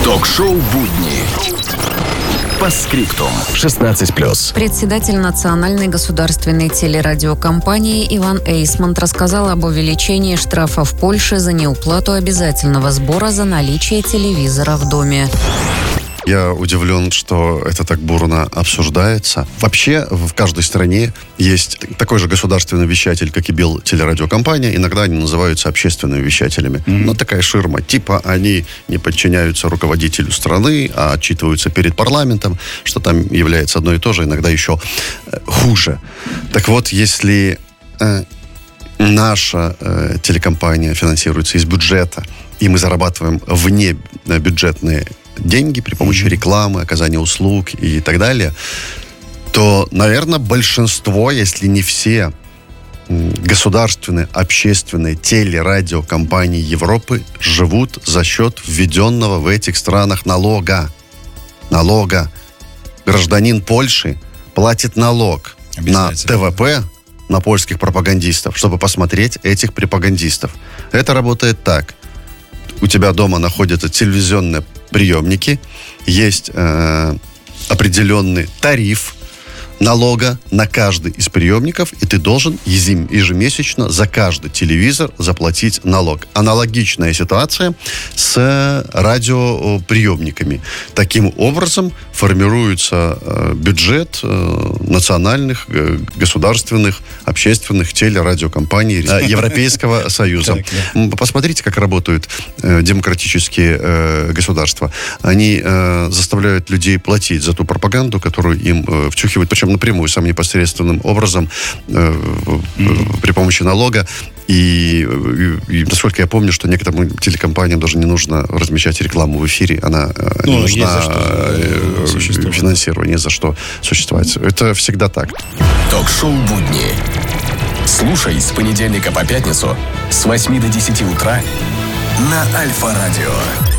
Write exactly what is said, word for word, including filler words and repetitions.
Ток-шоу «Будни». Постскриптум. шестнадцать плюс. Председатель Национальной государственной телерадиокомпании Иван Эйсмонт рассказал об увеличении штрафа в Польше за неуплату обязательного сбора за наличие телевизора в доме. Я удивлен, что это так бурно обсуждается. Вообще, в каждой стране есть такой же государственный вещатель, как и Белтелерадиокомпания. Иногда они называются общественными вещателями. Mm-hmm. Но такая ширма. Типа они не подчиняются руководителю страны, а отчитываются перед парламентом, что там является одно и то же, иногда еще хуже. Так вот, если э, наша э, телекомпания финансируется из бюджета, и мы зарабатываем вне бюджетные деньги при помощи рекламы, оказания услуг и так далее, то, наверное, большинство, если не все государственные, общественные телерадиокомпании Европы живут за счет введенного в этих странах налога. Налога. Гражданин Польши платит налог на ТВП, на польских пропагандистов, чтобы посмотреть этих пропагандистов. Это работает так. У тебя дома находятся телевизионные приемники, есть э, определенный тариф налога на каждый из приемников, и ты должен ежемесячно за каждый телевизор заплатить налог. Аналогичная ситуация с радиоприемниками. Таким образом формируется э, бюджет э, национальных, э, государственных, общественных телерадиокомпаний э, Европейского Союза. Посмотрите, как работают э, демократические э, государства. Они э, заставляют людей платить за ту пропаганду, которую им э, втюхивают, причем напрямую, самым непосредственным образом, э, mm-hmm. при помощи налога. И, и, и насколько я помню, что некоторым телекомпаниям даже не нужно размещать рекламу в эфире. Она ну, не нужна за что финансирование, за что существовать. Это всегда так. Ток-шоу «Будни». Слушай с понедельника по пятницу с восьми до десяти утра на Альфа-радио.